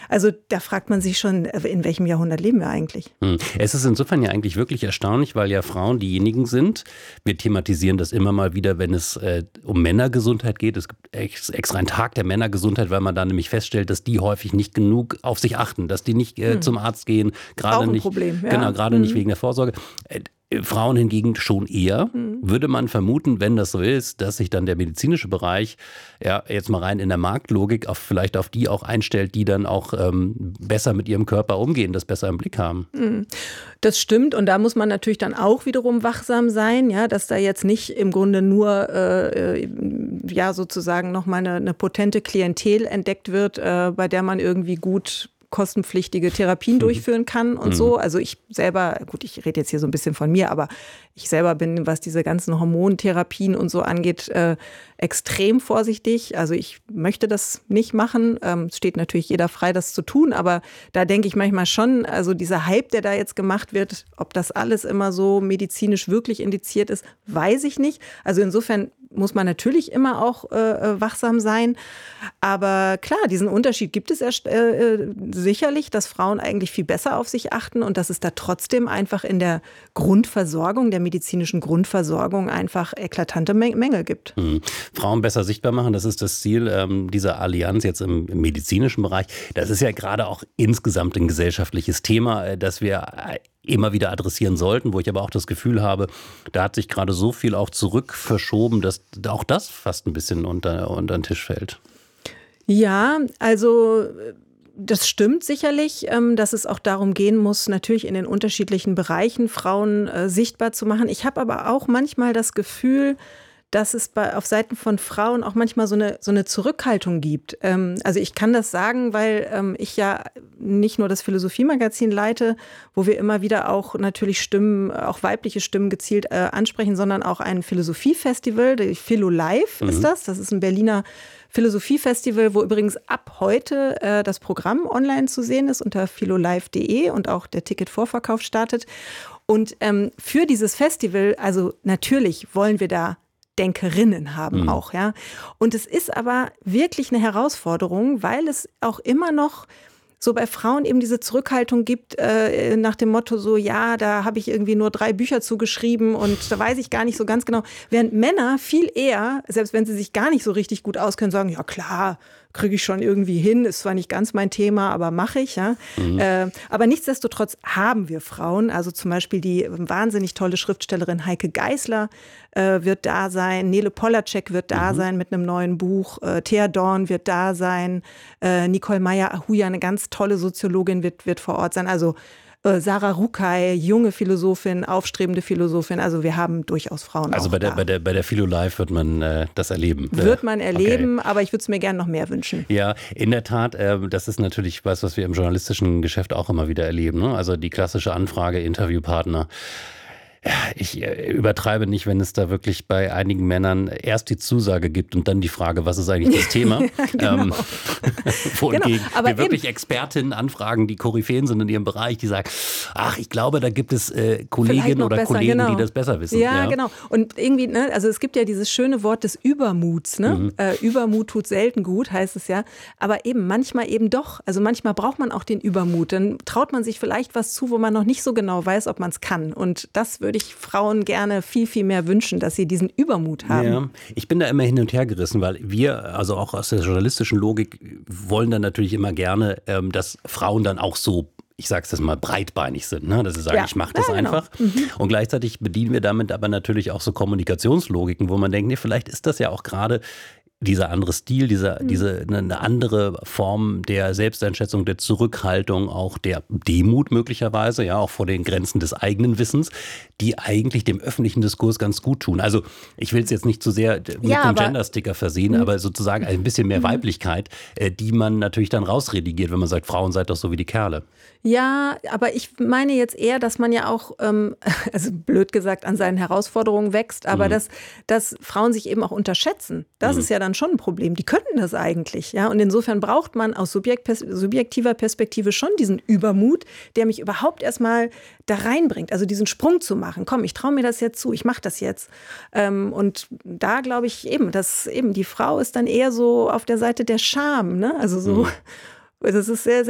Also da fragt man sich schon, in welchem Jahrhundert leben wir eigentlich? Es ist insofern ja eigentlich wirklich erstaunlich, weil ja Frauen diejenigen sind, wir thematisieren das immer mal wieder, wenn es um Männergesundheit geht. Es gibt extra einen Tag der Männergesundheit, weil man da nämlich feststellt, dass die häufig nicht genug auf sich achten, dass die nicht zum Arzt gehen, gerade Auch ein nicht, Problem, ja. Genau, gerade nicht wegen der Vorsorge. Frauen hingegen schon eher, würde man vermuten, wenn das so ist, dass sich dann der medizinische Bereich, ja, jetzt mal rein in der Marktlogik, vielleicht auf die auch einstellt, die dann auch besser mit ihrem Körper umgehen, das besser im Blick haben. Das stimmt und da muss man natürlich dann auch wiederum wachsam sein, ja, dass da jetzt nicht im Grunde nur ja sozusagen nochmal eine potente Klientel entdeckt wird, bei der man irgendwie gut kostenpflichtige Therapien durchführen kann und so. Also ich selber, gut, ich rede jetzt hier so ein bisschen von mir, aber ich selber bin, was diese ganzen Hormontherapien und so angeht, extrem vorsichtig. Also ich möchte das nicht machen. Es steht natürlich jeder frei, das zu tun, aber da denke ich manchmal schon, also dieser Hype, der da jetzt gemacht wird, ob das alles immer so medizinisch wirklich indiziert ist, weiß ich nicht. Also insofern muss man natürlich immer auch wachsam sein. Aber klar, diesen Unterschied gibt es sicherlich, dass Frauen eigentlich viel besser auf sich achten und dass es da trotzdem einfach in der Grundversorgung, der medizinischen Grundversorgung einfach eklatante Mängel gibt. Frauen besser sichtbar machen, das ist das Ziel dieser Allianz jetzt im medizinischen Bereich. Das ist ja gerade auch insgesamt ein gesellschaftliches Thema, das wir immer wieder adressieren sollten, wo ich aber auch das Gefühl habe, da hat sich gerade so viel auch zurück verschoben, dass auch das fast ein bisschen unter den Tisch fällt. Ja, also das stimmt sicherlich, dass es auch darum gehen muss, natürlich in den unterschiedlichen Bereichen Frauen sichtbar zu machen. Ich habe aber auch manchmal das Gefühl, dass es auf Seiten von Frauen auch manchmal so eine Zurückhaltung gibt. Also ich kann das sagen, weil ich ja nicht nur das Philosophiemagazin leite, wo wir immer wieder auch natürlich Stimmen, auch weibliche Stimmen gezielt ansprechen, sondern auch ein Philosophiefestival, die Philo Live ist das. Das ist ein Berliner Philosophiefestival, wo übrigens ab heute das Programm online zu sehen ist unter philolive.de und auch der Ticketvorverkauf startet. Und für dieses Festival, also natürlich wollen wir da Denkerinnen haben auch, ja. Und es ist aber wirklich eine Herausforderung, weil es auch immer noch so bei Frauen eben diese Zurückhaltung gibt, nach dem Motto so, ja, da habe ich irgendwie nur 3 Bücher zugeschrieben und da weiß ich gar nicht so ganz genau. Während Männer viel eher, selbst wenn sie sich gar nicht so richtig gut auskennen, sagen, ja klar, kriege ich schon irgendwie hin, ist zwar nicht ganz mein Thema, aber mache ich, ja. Aber nichtsdestotrotz haben wir Frauen, also zum Beispiel die wahnsinnig tolle Schriftstellerin Heike Geisler wird da sein, Nele Polacek wird da sein mit einem neuen Buch, Thea Dorn wird da sein, Nicole Meyer-Ahuja, eine ganz tolle Soziologin wird vor Ort sein, also Sarah Rukai, junge Philosophin, aufstrebende Philosophin. Also wir haben durchaus Frauen. Also auch bei der Philo Live wird man das erleben. Wird man erleben, okay. Aber ich würde es mir gerne noch mehr wünschen. Ja, in der Tat, das ist natürlich was wir im journalistischen Geschäft auch immer wieder erleben. Ne? Also die klassische Anfrage, Interviewpartner. Ja, ich übertreibe nicht, wenn es da wirklich bei einigen Männern erst die Zusage gibt und dann die Frage, was ist eigentlich das Thema? Genau. Wohingegen Aber wir wirklich Expertinnen anfragen, die Koryphäen sind in ihrem Bereich, die sagen, ach, ich glaube, da gibt es Kolleginnen oder besser, Kollegen, genau. die das besser wissen. Ja, genau. Und irgendwie, ne, also es gibt ja dieses schöne Wort des Übermuts. Ne? Übermut tut selten gut, heißt es ja. Aber eben manchmal eben doch. Also manchmal braucht man auch den Übermut. Dann traut man sich vielleicht was zu, wo man noch nicht so genau weiß, ob man es kann. Und das würde ich Frauen gerne viel, viel mehr wünschen, dass sie diesen Übermut haben. Ja, ich bin da immer hin und her gerissen, weil wir, also auch aus der journalistischen Logik, wollen dann natürlich immer gerne, dass Frauen dann auch so, ich sag's das mal, breitbeinig sind, ne? Dass sie sagen, ich mache das einfach. Und gleichzeitig bedienen wir damit aber natürlich auch so Kommunikationslogiken, wo man denkt, nee, vielleicht ist das ja auch gerade dieser andere Stil, eine andere Form der Selbsteinschätzung, der Zurückhaltung, auch der Demut möglicherweise, ja, auch vor den Grenzen des eigenen Wissens, die eigentlich dem öffentlichen Diskurs ganz gut tun. Also ich will es jetzt nicht zu sehr mit einem Gendersticker versehen, aber sozusagen ein bisschen mehr Weiblichkeit, die man natürlich dann rausredigiert, wenn man sagt, Frauen seid doch so wie die Kerle. Ja, aber ich meine jetzt eher, dass man ja auch, also blöd gesagt, an seinen Herausforderungen wächst, aber dass Frauen sich eben auch unterschätzen. Das ist ja dann schon ein Problem. Die könnten das eigentlich, ja. Und insofern braucht man aus subjektiver Perspektive schon diesen Übermut, der mich überhaupt erstmal da reinbringt. Also diesen Sprung zu machen. Komm, ich traue mir das jetzt zu, ich mache das jetzt. Und da glaube ich eben, dass eben die Frau ist dann eher so auf der Seite der Scham, ne? Also so, das ist sehr, sehr